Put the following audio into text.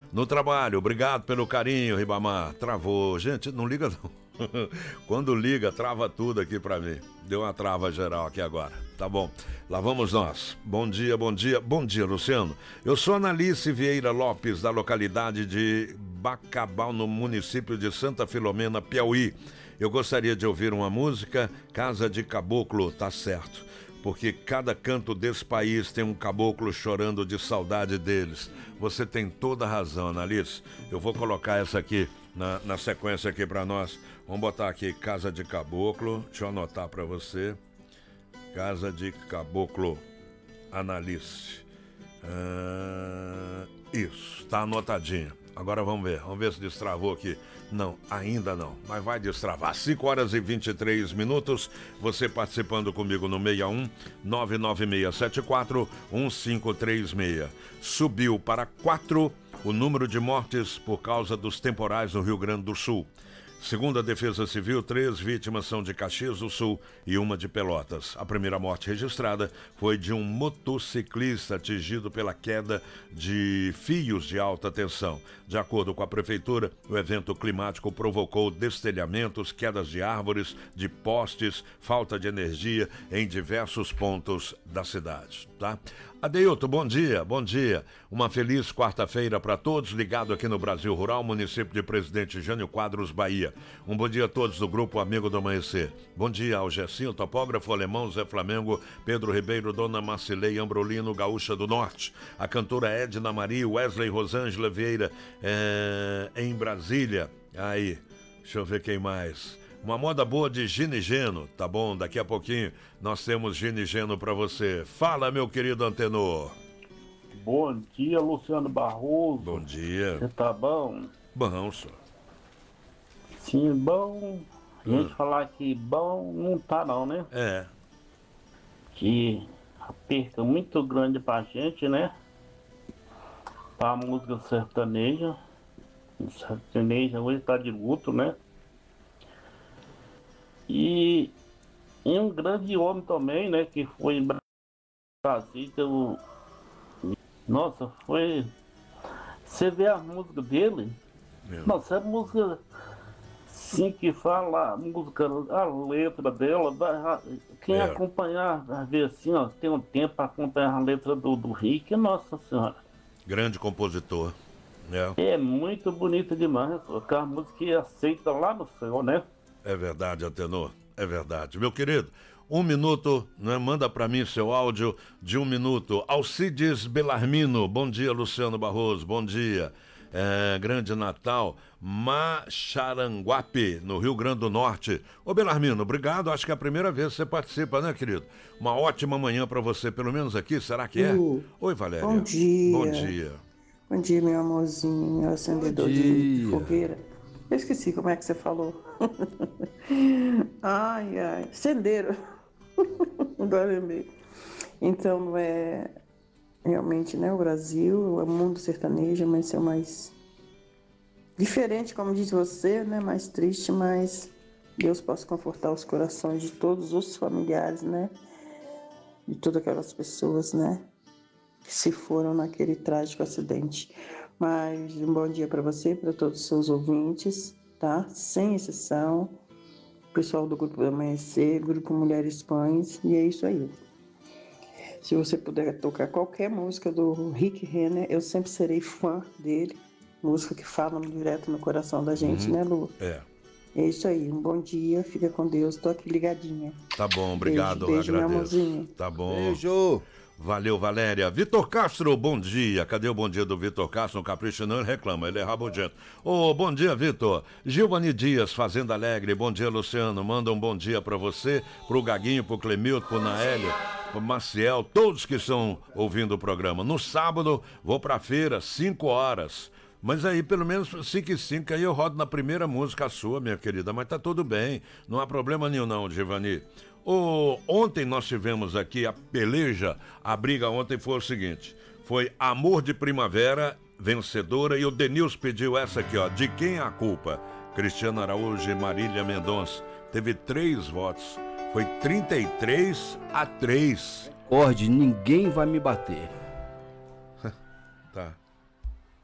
no trabalho. Obrigado pelo carinho, Ribamar. Travou. Gente, não liga não. Quando liga, trava tudo aqui pra mim. Deu uma trava geral aqui agora. Tá bom. Lá vamos nós. Bom dia, bom dia. Bom dia, Luciano. Eu sou Analice Vieira Lopes, da localidade de Bacabal, no município de Santa Filomena, Piauí. Eu gostaria de ouvir uma música, Casa de Caboclo, tá certo. Porque cada canto desse país tem um caboclo chorando de saudade deles. Você tem toda a razão, Analice. Eu vou colocar essa aqui na sequência aqui pra nós. Vamos botar aqui Casa de Caboclo. Deixa eu anotar pra você. Casa de Caboclo, Analice. Isso, tá anotadinho. Agora vamos ver se destravou aqui. Não, ainda não, mas vai destravar. 5 horas e 23 minutos, você participando comigo no 61 99674 1536. Subiu para 4 o número de mortes por causa dos temporais no Rio Grande do Sul. Segundo a Defesa Civil, 3 vítimas são de Caxias do Sul e uma de Pelotas. A primeira morte registrada foi de um motociclista atingido pela queda de fios de alta tensão. De acordo com a Prefeitura, o evento climático provocou destelhamentos, quedas de árvores, de postes, falta de energia em diversos pontos da cidade, tá? Adeilton, bom dia, bom dia. Uma feliz quarta-feira para todos, ligado aqui no Brasil Rural, município de Presidente Jânio Quadros, Bahia. Um bom dia a todos do Grupo Amigo do Amanhecer. Bom dia ao Gessinho, topógrafo alemão, Zé Flamengo, Pedro Ribeiro, Dona Marcilei, Ambrolino, Gaúcha do Norte. A cantora Edna Maria, Wesley Rosângela Vieira, em Brasília. Aí, deixa eu ver quem mais. Uma moda boa de Ginigeno, tá bom? Daqui a pouquinho nós temos Ginigeno pra você. Fala, meu querido Antenor. Bom dia, Luciano Barroso. Bom dia. Você tá bom? Bom, senhor. Sim, bom. A gente falar que bom não tá não, né? É. Que a perca muito grande pra gente, né? Pra música sertaneja. O sertaneja hoje tá de luto, né? E um grande homem também, né? Que foi em Brasília. Nossa, foi. Você vê a música dele. Nossa, é música sim que fala a música, a letra dela. Quem acompanhar, vai ver assim, ó, tem um tempo para acompanhar a letra do Rick, nossa senhora. Grande compositor. É muito bonita demais, a música que aceita lá no céu, né? É verdade, Antenor, é verdade. Meu querido, 1 minuto, né? Manda pra mim seu áudio de 1 minuto. Alcides Belarmino, bom dia, Luciano Barroso, bom dia. Grande Natal, Macharanguape, no Rio Grande do Norte. Ô Belarmino, obrigado, acho que é a primeira vez que você participa, né, querido? Uma ótima manhã pra você, pelo menos aqui, será que é? Oi, Valéria. Bom dia. Bom dia. Bom dia, meu amorzinho, meu acendedor de fogueira. Eu esqueci como é que você falou. Ai, acendeiro. Agora lembrei. Então, realmente, né, o Brasil, o mundo sertanejo, mas ser mais diferente, como diz você, né, mais triste, mas Deus possa confortar os corações de todos os familiares, né, de todas aquelas pessoas, né, que se foram naquele trágico acidente. Mas um bom dia para você, para todos os seus ouvintes, tá? Sem exceção, pessoal do Grupo Amanhecer, Grupo Mulheres Pães, e é isso aí. Se você puder tocar qualquer música do Rick Renner, eu sempre serei fã dele. Música que fala direto no coração da gente, né, Lu? É isso aí, um bom dia, fica com Deus, tô aqui ligadinha. Tá bom, obrigado, beijo, meu agradeço. amorzinho. Tá bom. Beijo. Valeu, Valéria. Vitor Castro, bom dia. Cadê o bom dia do Vitor Castro? Não capricha não, ele reclama, ele é rabugento. Bom dia, Vitor. Gilvani Dias, Fazenda Alegre. Bom dia, Luciano. Manda um bom dia pra você, pro Gaguinho, pro Clemilton, pro Naélio, pro Maciel, todos que estão ouvindo o programa. No sábado, vou pra feira, 5 horas. Mas aí, pelo menos 5 e 5, aí eu rodo na primeira música sua, minha querida. Mas tá tudo bem, não há problema nenhum não, Gilvani. Ontem nós tivemos aqui a peleja, a briga ontem foi o seguinte, foi Amor de Primavera, vencedora, e o Denilson pediu essa aqui, ó, De Quem é a Culpa? Cristiano Araújo e Marília Mendonça. Teve 3 votos, foi 33-3. Acorde, ninguém vai me bater.